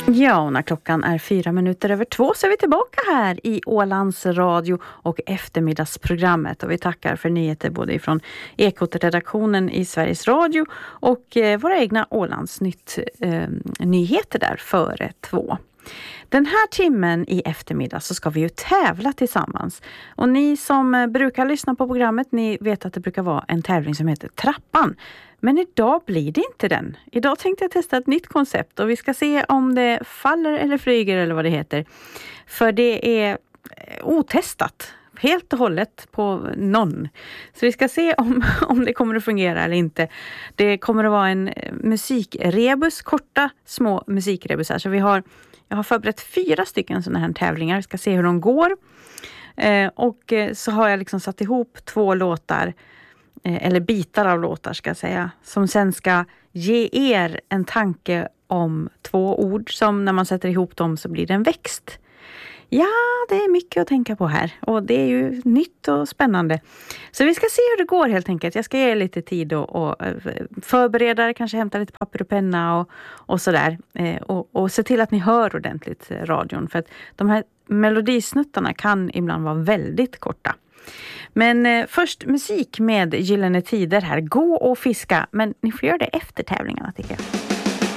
Ja, och när klockan är 2:04 så är vi tillbaka här i Ålands radio och eftermiddagsprogrammet. Och vi tackar för nyheter både ifrån Ekot-redaktionen i Sveriges Radio och våra egna Ålandsnytt nyheter där före 2. Den här timmen i eftermiddag så ska vi ju tävla tillsammans. Och ni som brukar lyssna på programmet, ni vet att det brukar vara en tävling som heter Trappan. Men idag blir det inte den. Idag tänkte jag testa ett nytt koncept och vi ska se om det faller eller flyger eller vad det heter. För det är otestat. Helt och hållet på någon. Så vi ska se om det kommer att fungera eller inte. Det kommer att vara en musikrebus, korta små musikrebusar. Så jag har förberett 4 stycken sådana här tävlingar. Vi ska se hur de går. Och så har jag liksom satt ihop 2 låtar. Eller bitar av låtar ska jag säga. Som sen ska ge er en tanke om 2 ord. Som när man sätter ihop dem så blir det en växt. Ja, det är mycket att tänka på här. Och det är ju nytt och spännande. Så vi ska se hur det går helt enkelt. Jag ska ge er lite tid och förbereda, kanske hämta lite papper och penna och sådär. Och se till att ni hör ordentligt radion. För att de här melodisnuttarna kan ibland vara väldigt korta. Men först musik med Gyllene Tider här. Gå och fiska. Men ni får göra det efter tävlingarna tycker jag.